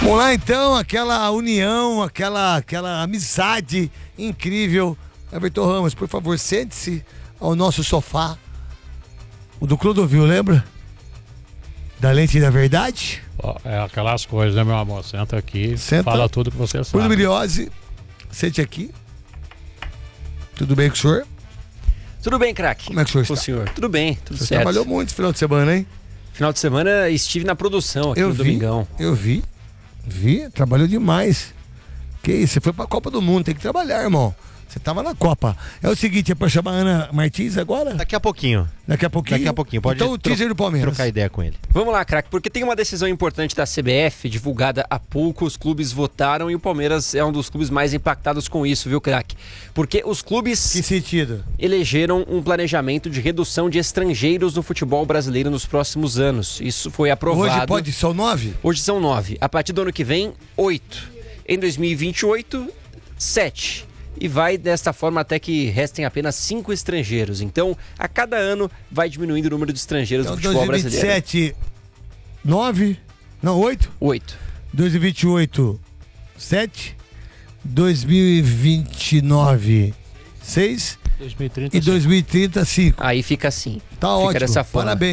Vamos lá então, aquela união, aquela amizade incrível. Everton Ramos, por favor, sente-se ao nosso sofá. O do Clodovil, lembra? Da Lente da Verdade? É aquelas coisas, né, meu amor? Senta aqui, Senta. fala tudo que você sabe. Bruno Miliose, sente aqui. Tudo bem com o senhor? Tudo bem, craque? Como é que o senhor O está? senhor? Tudo bem, tudo Você certo. trabalhou muito esse final de semana, hein? Final de semana estive na produção aqui no Domingão. Eu vi, trabalhou demais. Que isso, você foi pra Copa do Mundo, tem que trabalhar, irmão. Você tava na Copa. É o seguinte, é pra chamar a Ana Martins agora? Daqui a pouquinho. Daqui a pouquinho? Daqui a pouquinho. Pode então o teaser do Palmeiras. trocar ideia com ele. Vamos lá, craque, porque tem uma decisão importante da CBF, divulgada há pouco, os clubes votaram e o Palmeiras é um dos clubes mais impactados com isso, viu, craque? Porque os clubes Que sentido? elegeram um planejamento de redução de estrangeiros no futebol brasileiro nos próximos anos. Isso foi aprovado. Hoje são 9? Hoje são 9. A partir do ano que vem, 8. Em 2028, 7. E vai desta forma até que restem apenas 5 estrangeiros. Então, a cada ano vai diminuindo o número de estrangeiros Então no futebol brasileiro. 2027, 9? Não, 8? 8. 2028, 7. 2029, 6. 2030, E 2030, 5. Aí fica assim. Tá Fica ótimo. dessa forma. Parabéns.